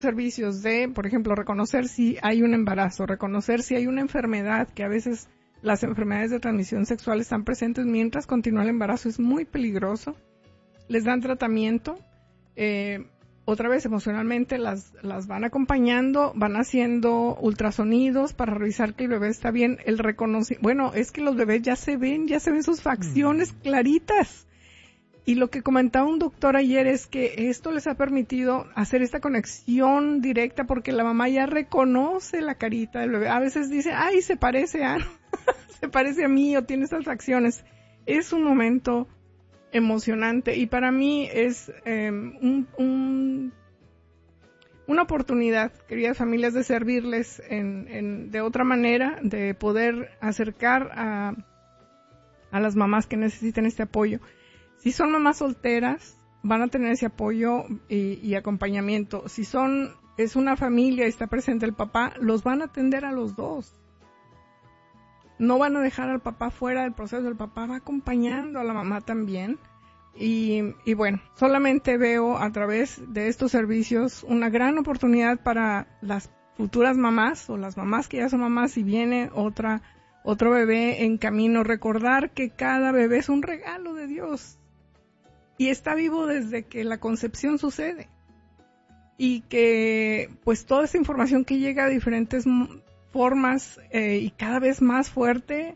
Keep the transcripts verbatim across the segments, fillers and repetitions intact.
servicios de, por ejemplo, reconocer si hay un embarazo, reconocer si hay una enfermedad, que a veces las enfermedades de transmisión sexual están presentes mientras continúa el embarazo, es muy peligroso. Les dan tratamiento, eh, otra vez emocionalmente las, las van acompañando, van haciendo ultrasonidos para revisar que el bebé está bien, el reconocimiento, bueno, es que los bebés ya se ven, ya se ven sus facciones mm. claritas. Y lo que comentaba un doctor ayer es que esto les ha permitido hacer esta conexión directa porque la mamá ya reconoce la carita del bebé. A veces dice, ay, se parece a, se parece a mí o tiene estas facciones. Es un momento emocionante y para mí es eh, un, un, una oportunidad, queridas familias, de servirles en, en, de otra manera, de poder acercar a, a las mamás que necesiten este apoyo. Si son mamás solteras, van a tener ese apoyo y, y acompañamiento. Si son, es una familia y está presente el papá, los van a atender a los dos. No van a dejar al papá fuera del proceso, el papá va acompañando a la mamá también. Y, y bueno, solamente veo a través de estos servicios una gran oportunidad para las futuras mamás o las mamás que ya son mamás y viene otra, otro bebé en camino. Recordar que cada bebé es un regalo de Dios. Y está vivo desde que la concepción sucede. Y que, pues, toda esa información que llega de diferentes formas eh, y cada vez más fuerte,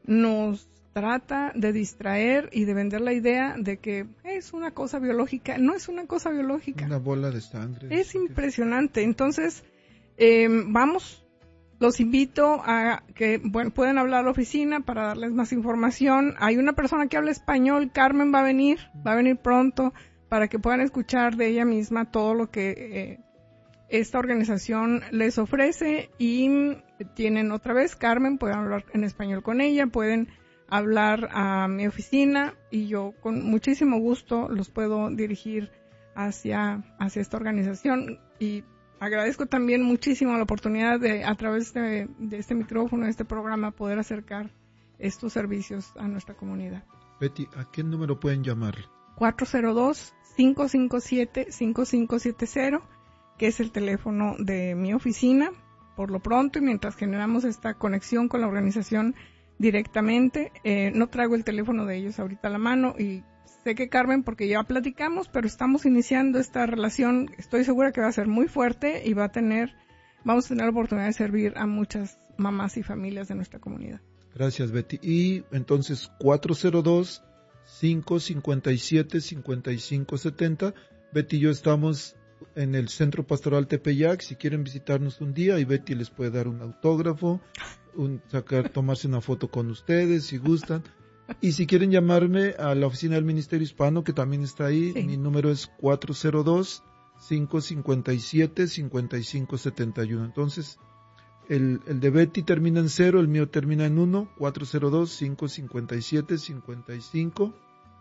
nos trata de distraer y de vender la idea de que es una cosa biológica. No es una cosa biológica. Una bola de sangre. Es impresionante. Entonces, eh, vamos... Los invito a que bueno, pueden hablar a la oficina para darles más información. Hay una persona que habla español, Carmen va a venir, va a venir pronto para que puedan escuchar de ella misma todo lo que eh, esta organización les ofrece. Y tienen otra vez, Carmen, pueden hablar en español con ella, pueden hablar a mi oficina y yo con muchísimo gusto los puedo dirigir hacia, hacia esta organización. Y agradezco también muchísimo la oportunidad de, a través de, de este micrófono, de este programa, poder acercar estos servicios a nuestra comunidad. Betty, ¿a qué número pueden llamar? cuatro cero dos, cinco cinco siete, cinco cinco siete cero, que es el teléfono de mi oficina. Por lo pronto, y mientras generamos esta conexión con la organización directamente, eh, no traigo el teléfono de ellos ahorita a la mano y sé que Carmen, porque ya platicamos, pero estamos iniciando esta relación, estoy segura que va a ser muy fuerte y va a tener, vamos a tener la oportunidad de servir a muchas mamás y familias de nuestra comunidad. Gracias, Betty. Y entonces cuatro cero dos, cinco cinco siete, cinco cinco siete cero. Betty y yo estamos en el Centro Pastoral Tepeyac. Si quieren visitarnos un día, y Betty les puede dar un autógrafo, un, sacar, tomarse una foto con ustedes si gustan. Y si quieren llamarme a la oficina del Ministerio Hispano, que también está ahí, sí. Mi número es cuatro cero dos, cinco cinco siete, cinco cinco siete uno. Entonces, el, el de Betty termina en cero, el mío termina en uno, cuatro cero dos, cinco cinco siete, cinco cinco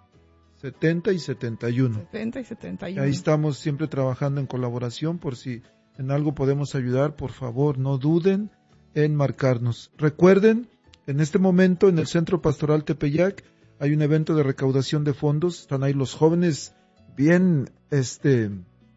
setenta y setenta y uno. setenta y setenta y uno. Ahí estamos siempre trabajando en colaboración, por si en algo podemos ayudar, por favor, no duden en marcarnos. Recuerden, en este momento en el Centro Pastoral Tepeyac hay un evento de recaudación de fondos, están ahí los jóvenes bien, este,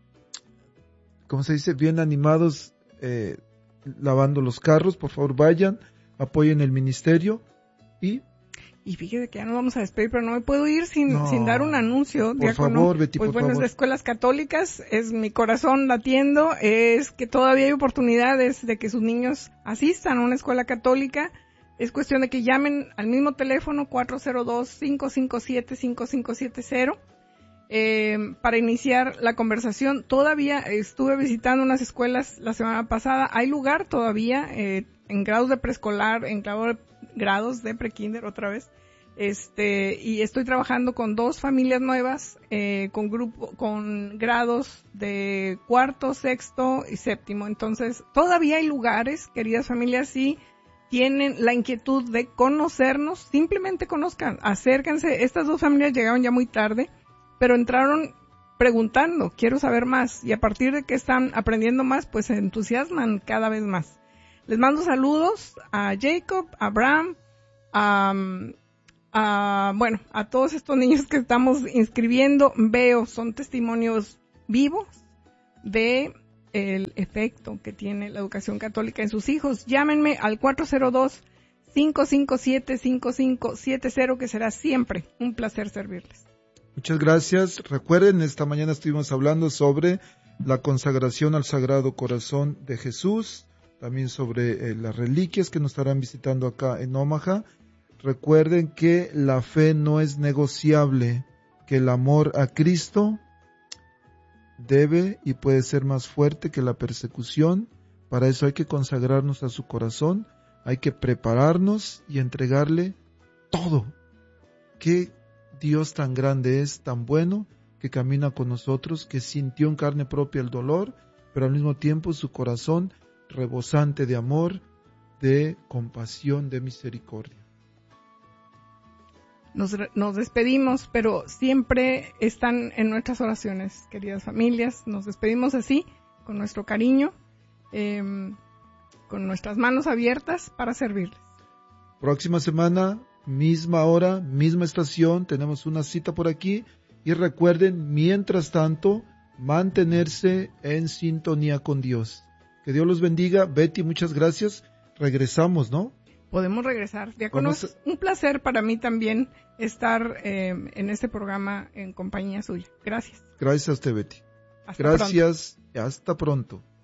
¿cómo se dice? Bien animados, eh, lavando los carros. Por favor vayan, apoyen el ministerio y... Y fíjese que ya nos vamos a despedir, pero no me puedo ir sin, no, sin dar un anuncio. Por diácono. favor, Betty, Pues por bueno, favor. es de escuelas católicas, es mi corazón latiendo, es que todavía hay oportunidades de que sus niños asistan a una escuela católica. Es cuestión de que llamen al mismo teléfono cuatro cero dos, cinco cinco siete, cinco cinco siete cero eh, para iniciar la conversación. Todavía estuve visitando unas escuelas la semana pasada. Hay lugar todavía eh, en grados de preescolar, en grado, grados de prekinder otra vez. Este, y estoy trabajando con dos familias nuevas, eh, con grupo, con grados de cuarto, sexto y séptimo. Entonces, todavía hay lugares, queridas familias, si tienen la inquietud de conocernos, simplemente conozcan, acérquense. Estas dos familias llegaron ya muy tarde, pero entraron preguntando, quiero saber más, y a partir de que están aprendiendo más, pues se entusiasman cada vez más. Les mando saludos a Jacob, a Abraham, a... Uh, bueno, a todos estos niños que estamos inscribiendo. Veo, son testimonios vivos de el efecto que tiene la educación católica en sus hijos. Llámenme al cuatro cero dos, cinco cinco siete, cinco cinco siete cero, que será siempre un placer servirles. Muchas gracias. Recuerden, esta mañana estuvimos hablando sobre la consagración al Sagrado Corazón de Jesús, también sobre eh, las reliquias que nos estarán visitando acá en Omaha. Recuerden que la fe no es negociable, que el amor a Cristo debe y puede ser más fuerte que la persecución. Para eso hay que consagrarnos a su corazón, hay que prepararnos y entregarle todo. Qué Dios tan grande es, tan bueno, que camina con nosotros, que sintió en carne propia el dolor, pero al mismo tiempo su corazón rebosante de amor, de compasión, de misericordia. Nos, nos despedimos, pero siempre están en nuestras oraciones, queridas familias. Nos despedimos así, con nuestro cariño, eh, con nuestras manos abiertas para servirles. Próxima semana, misma hora, misma estación, tenemos una cita por aquí. Y recuerden, mientras tanto, mantenerse en sintonía con Dios. Que Dios los bendiga. Betty, muchas gracias. Regresamos, ¿no? Podemos regresar. Diáconos, es un placer para mí también estar eh, en este programa en compañía suya. Gracias. Gracias a usted, Betty. Hasta Gracias pronto. y hasta pronto.